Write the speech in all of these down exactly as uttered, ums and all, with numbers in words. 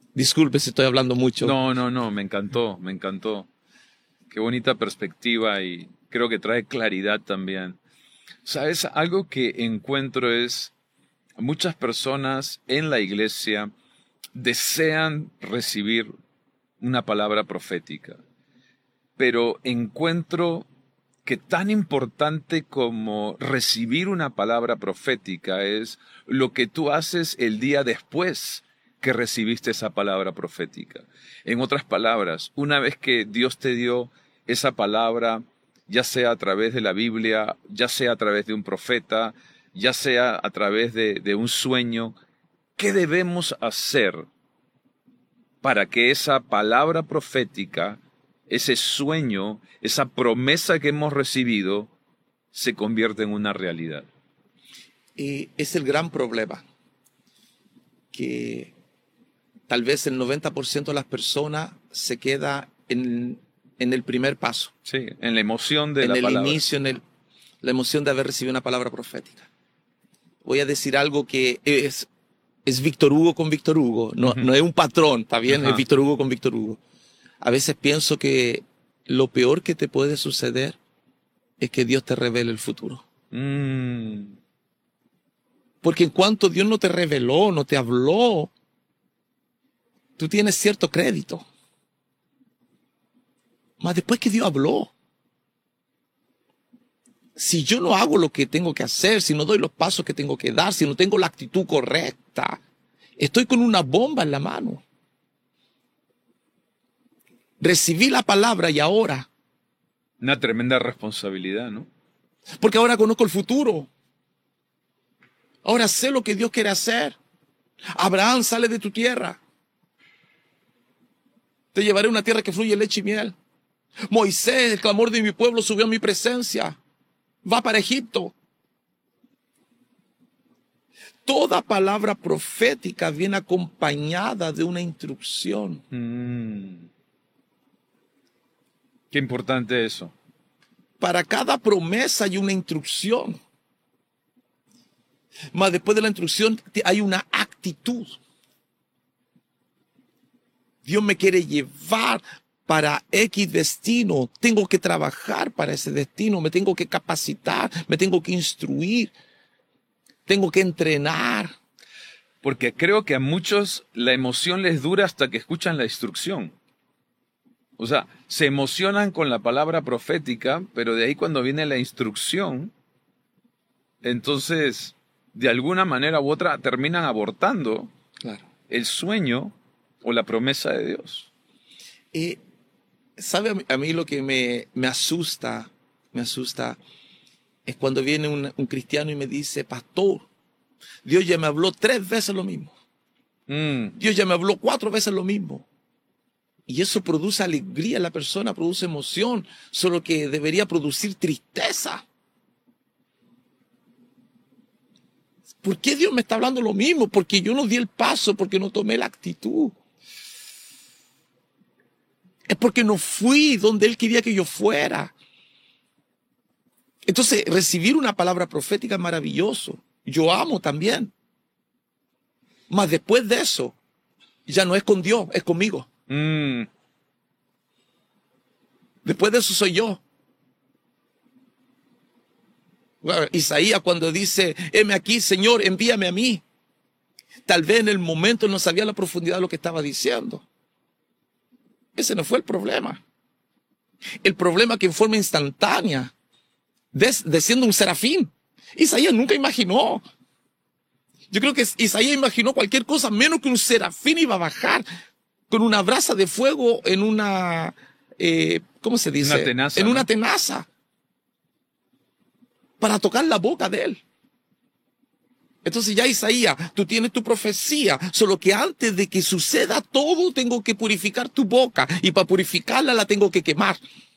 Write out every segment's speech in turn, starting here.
Disculpe si estoy hablando mucho. No, no, no, me encantó, me encantó. Qué bonita perspectiva y creo que trae claridad también. ¿Sabes? Algo que encuentro es muchas personas en la iglesia desean recibir una palabra profética, pero encuentro que tan importante como recibir una palabra profética es lo que tú haces el día después que recibiste esa palabra profética. En otras palabras, una vez que Dios te dio esa palabra, ya sea a través de la Biblia, ya sea a través de un profeta, ya sea a través de, de un sueño, ¿qué debemos hacer para que esa palabra profética, ese sueño, esa promesa que hemos recibido, se convierta en una realidad? Y es el gran problema, que tal vez el noventa por ciento de las personas se queda en, en el primer paso. Sí, en la emoción de en la el palabra. inicio, en el, la emoción de haber recibido una palabra profética. Voy a decir algo que es, es Víctor Hugo con Víctor Hugo, no, uh-huh. no es un patrón, ¿está bien? Uh-huh. Es Víctor Hugo con Víctor Hugo. A veces pienso que lo peor que te puede suceder es que Dios te revele el futuro. Mm. Porque en cuanto Dios no te reveló, no te habló, tú tienes cierto crédito. Mas después que Dios habló, si yo no hago lo que tengo que hacer, si no doy los pasos que tengo que dar, si no tengo la actitud correcta, estoy con una bomba en la mano. Recibí la palabra y ahora. Una tremenda responsabilidad, ¿no? Porque ahora conozco el futuro. Ahora sé lo que Dios quiere hacer. Abraham, sale de tu tierra. Te llevaré a una tierra que fluye leche y miel. Moisés, el clamor de mi pueblo subió a mi presencia. Va para Egipto. Toda palabra profética viene acompañada de una instrucción. Mm. Qué importante eso. Para cada promesa hay una instrucción. Mas después de la instrucción hay una actitud. Dios me quiere llevar para X destino. Tengo que trabajar para ese destino. Me tengo que capacitar. Me tengo que instruir. Tengo que entrenar. Porque creo que a muchos la emoción les dura hasta que escuchan la instrucción. O sea, se emocionan con la palabra profética, pero de ahí cuando viene la instrucción, entonces, de alguna manera u otra, terminan abortando claro. el sueño o la promesa de Dios. Eh, ¿Sabe a mí, a mí lo que me, me asusta? Me asusta es cuando viene un, un cristiano y me dice, pastor, Dios ya me habló tres veces lo mismo. Mm. Dios ya me habló cuatro veces lo mismo. Y eso produce alegría en la persona, produce emoción, solo que debería producir tristeza. ¿Por qué Dios me está hablando lo mismo? Porque yo no di el paso, porque no tomé la actitud. Es porque no fui donde Él quería que yo fuera. Entonces, recibir una palabra profética es maravilloso. Yo amo también. Mas después de eso, ya no es con Dios, es conmigo. Mm. Después de eso soy yo. Bueno, Isaías cuando dice, heme aquí, Señor, envíame a mí. Tal vez en el momento no sabía la profundidad de lo que estaba diciendo. Ese no fue el problema. El problema que en forma instantánea, des, desciende un serafín. Isaías nunca imaginó. Yo creo que Isaías imaginó cualquier cosa menos que un serafín iba a bajar con una brasa de fuego en una, eh, ¿cómo se dice? Una tenaza, en ¿no? una tenaza. Para tocar la boca de él. Entonces ya Isaías, tú tienes tu profecía, solo que antes de que suceda todo, tengo que purificar tu boca, y para purificarla la tengo que quemar.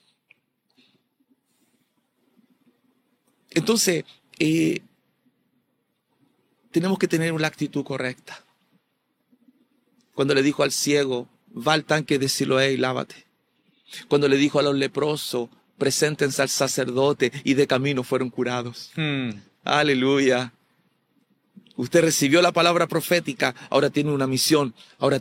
Entonces, eh, tenemos que tener una actitud correcta. Cuando le dijo al ciego, va al tanque de Siloé y lávate. Cuando le dijo a los leprosos, preséntense al sacerdote, y de camino fueron curados. Hmm. Aleluya. Usted recibió la palabra profética, ahora tiene una misión, ahora